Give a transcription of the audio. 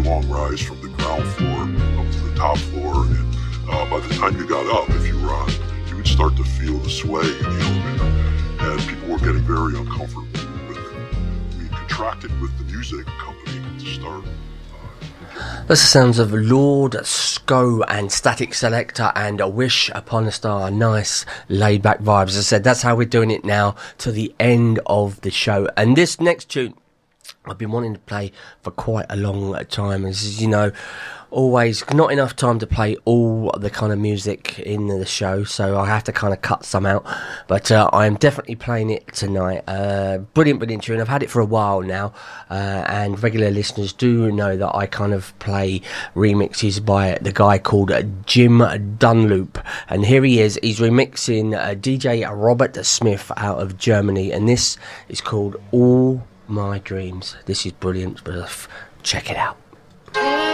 long rise from the ground floor up to the top floor, and by the time you got up, if you were on, you would start to feel the sway in the elevator, and people were getting very uncomfortable with it. We contracted with the music company to start. That's the sounds of Lord Sko and Static Selector and A Wish Upon a Star. Nice laid back vibes. As I said, that's how we're doing it now to the end of the show. And this next tune I've been wanting to play for quite a long time. As you know, always not enough time to play all the kind of music in the show, so I have to kind of cut some out, but I am definitely playing it tonight. Brilliant tune. I've had it for a while now, and regular listeners do know that I kind of play remixes by the guy called Jim Dunloop, and here he is. He's remixing DJ Robert Smith out of Germany, and this is called All My Dreams. This is brilliant, but check it out.